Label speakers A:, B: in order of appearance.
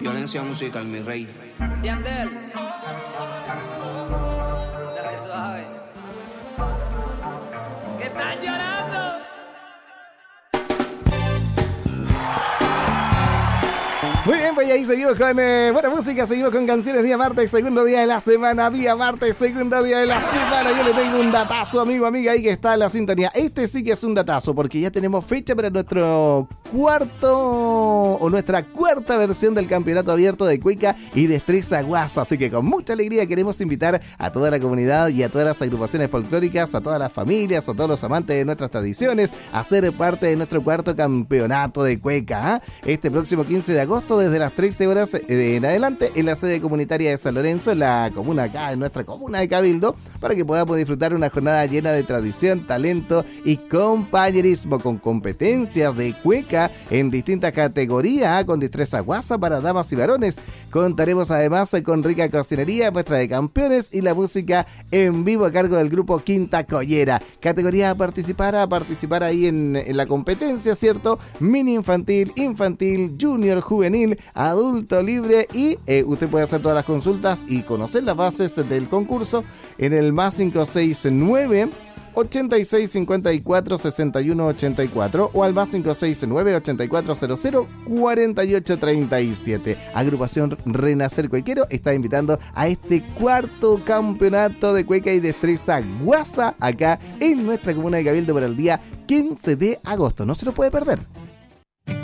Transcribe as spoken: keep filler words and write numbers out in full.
A: Violencia musical, mi rey.
B: Yandel. Dale suave. ¿Qué están llorando?
C: Muy bien, pues ahí seguimos con eh, buena música, seguimos con canciones día martes, segundo día de la semana, día martes, segundo día de la semana. Yo le tengo un datazo, amigo, amiga, ahí que está en la sintonía. Este sí que es un datazo, porque ya tenemos fecha para nuestro cuarto o nuestra cuarta versión del Campeonato Abierto de Cueca y Destreza Guasa. Así que con mucha alegría queremos invitar a toda la comunidad y a todas las agrupaciones folclóricas, a todas las familias, a todos los amantes de nuestras tradiciones, a ser parte de nuestro cuarto campeonato de Cueca, ¿eh? Este próximo quince de agosto, desde las trece horas en adelante, en la sede comunitaria de San Lorenzo, en la comuna acá, en nuestra comuna de Cabildo, para que podamos disfrutar una jornada llena de tradición, talento y compañerismo, con competencias de cueca en distintas categorías, con destreza guasa para damas y varones. Contaremos además con rica cocinería, muestra de campeones y la música en vivo a cargo del grupo Quinta Collera. Categoría a participar, a participar ahí en, en la competencia, ¿cierto? Mini infantil, infantil, junior, juvenil, adulto libre, y eh, usted puede hacer todas las consultas y conocer las bases del concurso en el más cinco seis nueve ochenta y seis cincuenta y cuatro sesenta y uno ochenta y cuatro o al más cinco seis nueve ochenta y cuatro cero cero cuarenta y ocho treinta y siete. Agrupación Renacer Cuequero está invitando a este cuarto campeonato de cueca y destreza guasa acá en nuestra comuna de Cabildo para el día quince de agosto. No se lo puede perder.